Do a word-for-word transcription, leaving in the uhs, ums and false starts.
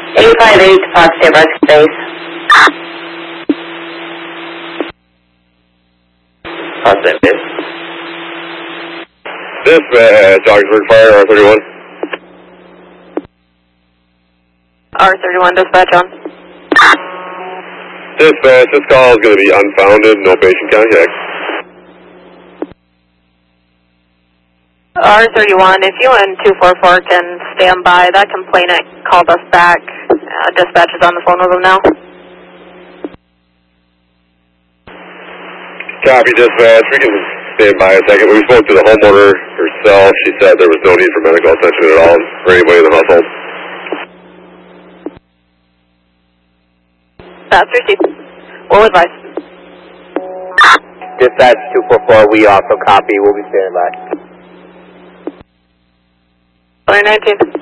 eight five eight, Foxtrot Rescue Base. Foxtrot Base. Dispatch, Augsburg Fire, R thirty-one. R thirty-one, dispatch on. Dispatch, this call is going to be unfounded, no patient contact. R thirty-one, if you and two four four can stand by, that complainant called us back. Uh, dispatch is on the phone with him now. Copy, dispatch. We can stand by a second. We spoke to the homeowner herself. She said there was no need for medical attention at all for anybody in the household. That's received. We'll advise. Dispatch two four four, we also copy. We'll be standing by. twenty nineteen.